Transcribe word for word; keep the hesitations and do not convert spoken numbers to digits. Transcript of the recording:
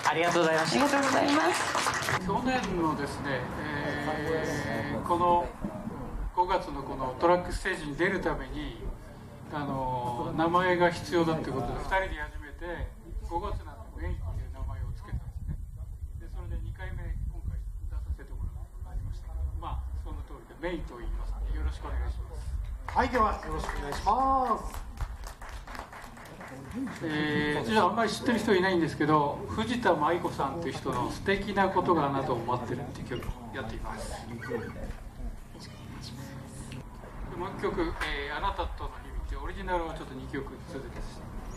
ありがとうございました。 ありがとうございます。 去年のですね、えー、このごがつのこのトラックステージに出るためにあの名前が必要だということでふたりで始めてごがつなんでメインっていう名前をつけたんですね。でそれでにかいめ今回出させてもらうことがありましたけど、まあその通りでメインと言いますのでよろしくお願いします。 はい、ではよろしくお願いします。 えー、じゃああんまり知ってる人いないんですけど、藤田舞子さんという人の「素敵なことがあなたを待ってる」っていう曲をやっています。もう一曲、えー「あなたとの日々」っていうオリジナルをちょっとにきょく続けて